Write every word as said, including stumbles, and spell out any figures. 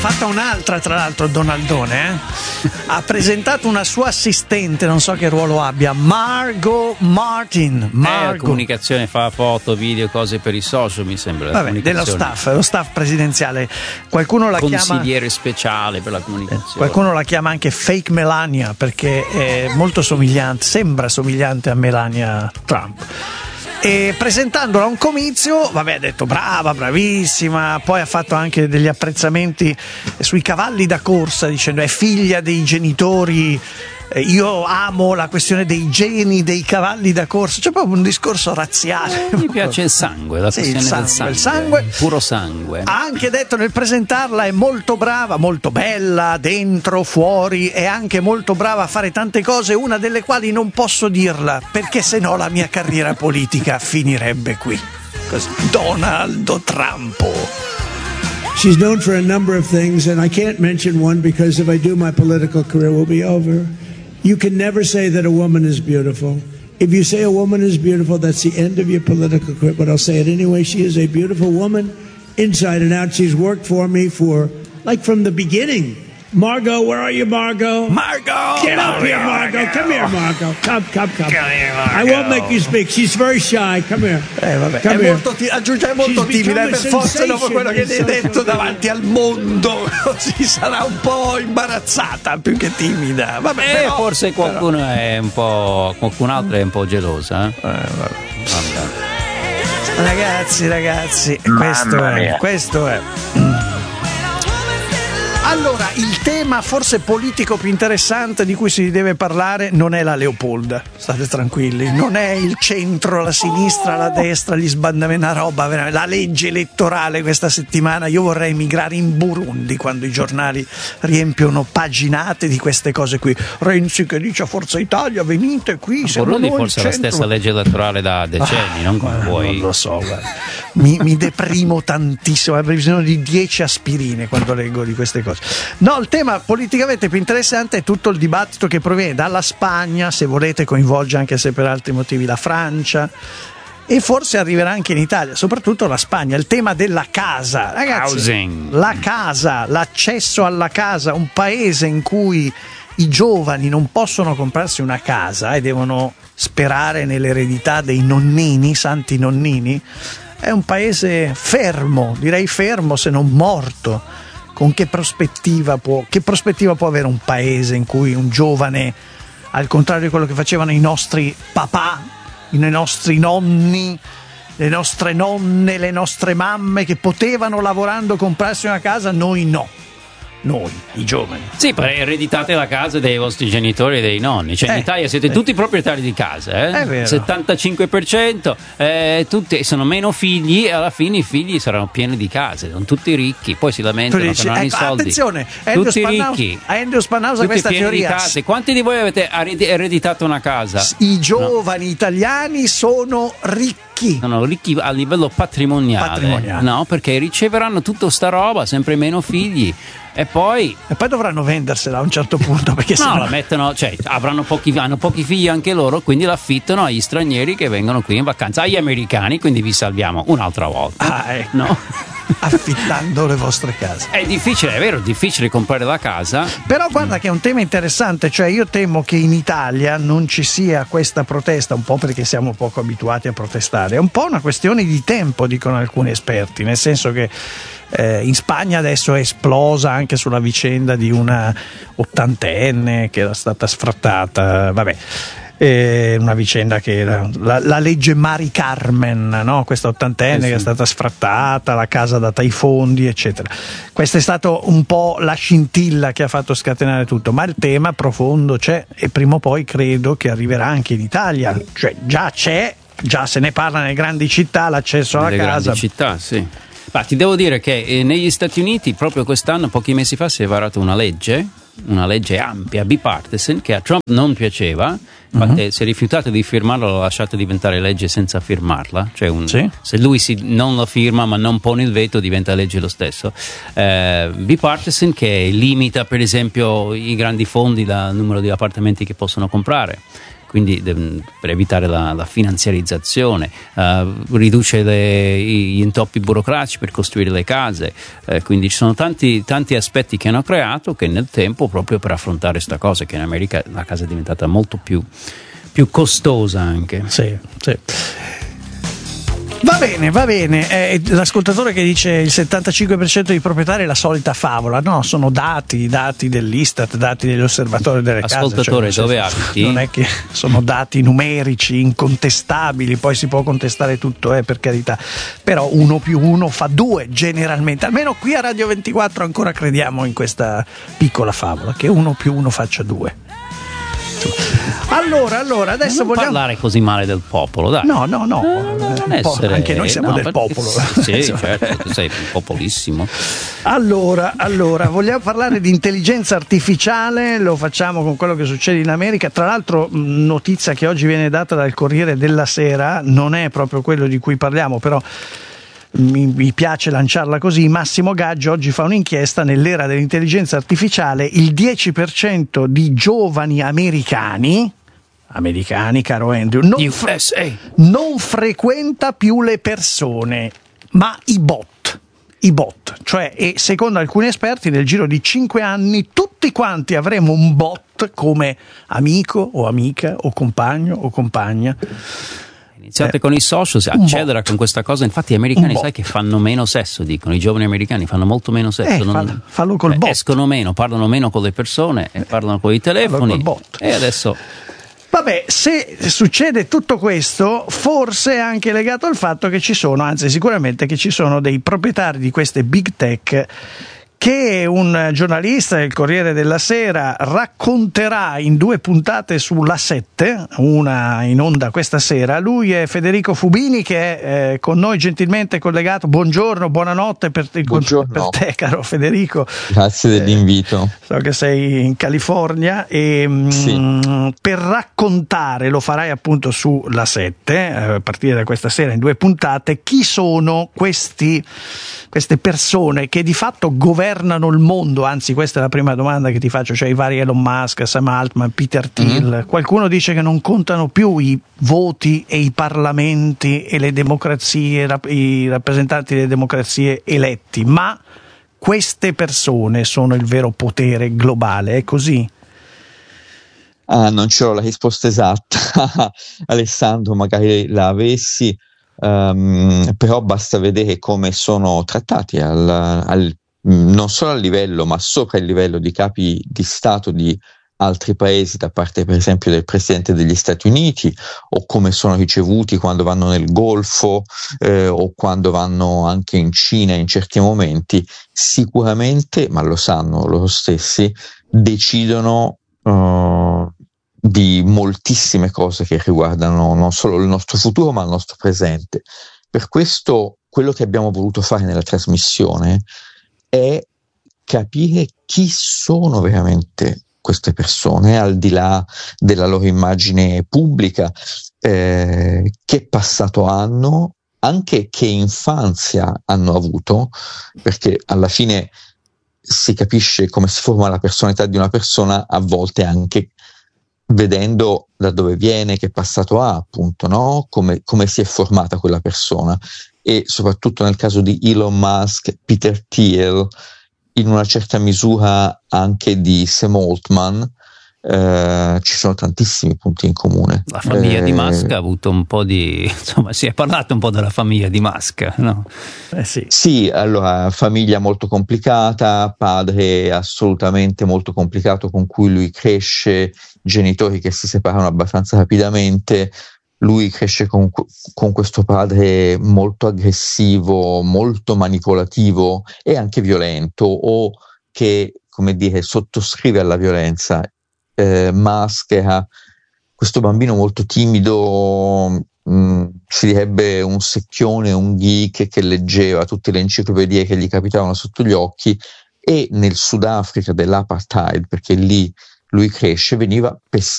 Fatta un'altra, tra l'altro, Donaldone, eh? Ha presentato una sua assistente, non so che ruolo abbia, Margot Martin. Margot. Eh, comunicazione, fa foto, video, cose per i social, mi sembra. Vabbè, dello staff, lo staff presidenziale. Qualcuno la chiama consigliere speciale per la comunicazione. Qualcuno la chiama anche fake Melania perché è molto somigliante, sembra somigliante a Melania Trump. E presentandola a un comizio, vabbè, ha detto brava, bravissima, poi ha fatto anche degli apprezzamenti sui cavalli da corsa, dicendo è figlia dei genitori, io amo la questione dei geni dei cavalli da corsa, c'è proprio un discorso razziale. Eh, mi piace il sangue, la sì, questione il sangue, del sangue, il sangue. Puro sangue. Ha anche detto nel presentarla è molto brava, molto bella, dentro, fuori, è anche molto brava a fare tante cose, una delle quali non posso dirla, perché sennò la mia carriera politica finirebbe qui. Così. Donald Trump. She's known for a number of things, and I can't mention one because if I do, my political career will be over. You can never say that a woman is beautiful. If you say a woman is beautiful, that's the end of your political career, but I'll say it anyway. She is a beautiful woman, inside and out. She's worked for me for, like, from the beginning. Margot, where are you, Margot? Margot! Get up here, Margot. Come here, Margot. Come, come, come. I won't make you speak. She's very shy. Come here. Eh, vabbè. Come È here. molto ti- aggiunge è molto She's timida, become per a forza dopo sensation quello che in ti hai social detto media. davanti al mondo, così sarà un po' imbarazzata più che timida. Vabbè, Eh, però, forse qualcuno però. è un po'. qualcun altro è un po' gelosa. Eh? Eh, vabbè. Vabbè. Ragazzi, ragazzi, Mamma questo è, mia. questo è. Allora, il tema forse politico più interessante di cui si deve parlare non è la Leopolda, state tranquilli, non è il centro, la sinistra, la destra, gli sbandamenti, una roba, veramente. La legge elettorale questa settimana, io vorrei emigrare in Burundi quando i giornali riempiono paginate di queste cose qui. Renzi che dice a Forza Italia venite qui, siamo Burundi noi il forse è la centro. stessa legge elettorale da decenni, Ah, non come guarda, voi. non lo so, guarda. Mi, mi deprimo tantissimo, avrei bisogno di dieci aspirine quando leggo di queste cose. No, il tema politicamente più interessante è tutto il dibattito che proviene dalla Spagna, se volete coinvolge anche se per altri motivi la Francia, e forse arriverà anche in Italia, soprattutto la Spagna, il tema della casa. Ragazzi, Housing. la casa, l'accesso alla casa, un paese in cui i giovani non possono comprarsi una casa e devono sperare nell'eredità dei nonnini, santi nonnini, è un paese fermo, direi fermo se non morto. Con che prospettiva può, che prospettiva può avere un paese in cui un giovane, al contrario di quello che facevano i nostri papà, i nostri nonni, le nostre nonne, le nostre mamme, che potevano lavorando comprarsi una casa, noi no. Noi, i giovani. Sì, però ereditate la casa dei vostri genitori e dei nonni. Cioè, in Eh, Italia siete eh. tutti proprietari di casa, eh? È vero. settantacinque per cento, eh, tutti sono meno figli e alla fine i figli saranno pieni di case, sono tutti ricchi, poi si Tu lamentano dici, che non hanno ecco, i soldi. attenzione, Andrew Tutti Spannausa- ricchi. Andrew Spannausa Tutti questa pieni teoria. di case. Quanti di voi avete ereditato una casa? I giovani italiani sono ricchi. Sono ricchi a livello patrimoniale, Patrimoniale. no? Perché riceveranno tutta sta roba, sempre meno figli. E poi E poi dovranno vendersela a un certo punto perché no, sennò- la mettono, cioè avranno pochi, hanno pochi figli anche loro, quindi l'affittano agli stranieri che vengono qui in vacanza, agli americani, quindi vi salviamo un'altra volta. Ah, ecco. No? Affittando le vostre case. È difficile, è vero, è difficile comprare la casa. Però guarda che è un tema interessante, cioè io temo che in Italia non ci sia questa protesta, un po' perché siamo poco abituati a protestare, è un po' una questione di tempo, dicono alcuni esperti, nel senso che eh, in Spagna adesso è esplosa anche sulla vicenda di una ottantenne che era stata sfrattata, vabbè. Eh, una vicenda che era la, la legge Mari Carmen, no? Questa ottantenne Eh sì. che è stata sfrattata, la casa data ai fondi, eccetera. Questa è stato un po' la scintilla che ha fatto scatenare tutto, ma il tema profondo c'è e prima o poi credo che arriverà anche in Italia, cioè già c'è, già se ne parla nelle grandi città, l'accesso alla Nelle casa. grandi città, sì. Ma ti devo dire che eh, negli Stati Uniti proprio quest'anno, pochi mesi fa, si è varata una legge, una legge ampia, bipartisan, che a Trump non piaceva, infatti uh-huh. si è rifiutato di firmarla, l'ha lasciata diventare legge senza firmarla, cioè un, Sì. se lui si, non la firma ma non pone il veto diventa legge lo stesso. Eh, bipartisan che limita per esempio i grandi fondi dal numero di appartamenti che possono comprare. quindi de- per evitare la, la finanziarizzazione, uh, riduce le, gli intoppi burocratici per costruire le case, uh, quindi ci sono tanti, tanti aspetti che hanno creato che nel tempo, proprio per affrontare questa cosa, che in America la casa è diventata molto più, più costosa anche. Sì, sì. Va bene, va bene. Eh, l'ascoltatore che dice il settantacinque per cento dei proprietari è la solita favola. No, sono dati, dati dell'Istat, dati degli osservatori delle case. Ascoltatore, cioè, dove abiti? Non è che sono dati numerici, incontestabili, poi si può contestare tutto, eh, per carità. Però uno più uno fa due, generalmente. Almeno qui a Radio ventiquattro ancora crediamo in questa piccola favola, che uno più uno faccia due. Allora, allora, adesso non vogliamo parlare così male del popolo, dai. No, no, no, no, no non essere, anche noi siamo no, del popolo. Sì, certo, tu sei popolissimo. Allora, allora, vogliamo parlare di intelligenza artificiale, lo facciamo con quello che succede in America. Tra l'altro, notizia che oggi viene data dal Corriere della Sera, non è proprio quello di cui parliamo, però Mi, mi piace lanciarla così. Massimo Gaggio oggi fa un'inchiesta: nell'era dell'intelligenza artificiale il dieci per cento di giovani americani americani caro Andrew non, fre- non frequenta più le persone, ma i bot i bot cioè, e secondo alcuni esperti nel giro di cinque anni tutti quanti avremo un bot come amico o amica o compagno o compagna. Iniziate eh, con i social, accedere con questa cosa. Infatti gli americani sai che fanno meno sesso, dicono, i giovani americani fanno molto meno sesso, eh, non, fallo, fallo col eh, bot. Escono meno, parlano meno con le persone, eh, parlano con i telefoni bot. E adesso vabbè, se succede tutto questo, forse è anche legato al fatto che ci sono, anzi sicuramente che ci sono dei proprietari di queste big tech che un giornalista del Corriere della Sera racconterà in due puntate sulla sette, una in onda questa sera. Lui è Federico Fubini, che è eh, con noi gentilmente collegato. Buongiorno, buonanotte per te, Buongiorno. per te caro Federico. Grazie dell'invito. Eh, so che sei in California e sì. mh, per raccontare, lo farai appunto sulla sette, eh, a partire da questa sera in due puntate, chi sono questi, queste persone che di fatto governano il mondo. Anzi, questa è la prima domanda che ti faccio, cioè i vari Elon Musk, Sam Altman, Peter Thiel. Mm-hmm. Qualcuno dice che non contano più i voti e i parlamenti e le democrazie, i rappresentanti delle democrazie eletti, ma queste persone sono il vero potere globale, è così? Ah, non c'ho la risposta esatta, Alessandro, magari la avessi, um, però basta vedere come sono trattati al, al non solo a livello, ma sopra il livello di capi di Stato di altri paesi, da parte per esempio del Presidente degli Stati Uniti, o come sono ricevuti quando vanno nel Golfo eh, o quando vanno anche in Cina in certi momenti. Sicuramente, ma lo sanno loro stessi, decidono uh, di moltissime cose che riguardano non solo il nostro futuro ma il nostro presente. Per questo quello che abbiamo voluto fare nella trasmissione è capire chi sono veramente queste persone, al di là della loro immagine pubblica, eh, che passato hanno, anche che infanzia hanno avuto, perché alla fine si capisce come si forma la personalità di una persona a volte anche vedendo da dove viene, che passato ha, appunto, no? Come, come si è formata quella persona. E soprattutto nel caso di Elon Musk, Peter Thiel, in una certa misura anche di Sam Altman, eh, ci sono tantissimi punti in comune. La famiglia eh, di Musk ha avuto un po' di, insomma, si è parlato un po' della famiglia di Musk, no? Eh sì. Sì, allora, famiglia molto complicata, padre assolutamente molto complicato con cui lui cresce, genitori che si separano abbastanza rapidamente. Lui cresce con, con questo padre molto aggressivo, molto manipolativo e anche violento, o che, come dire, sottoscrive alla violenza. Eh, Musk era questo bambino molto timido, mh, si direbbe un secchione, un geek che leggeva tutte le enciclopedie che gli capitavano sotto gli occhi, e nel Sudafrica dell'apartheid, perché lì lui cresce, veniva pestato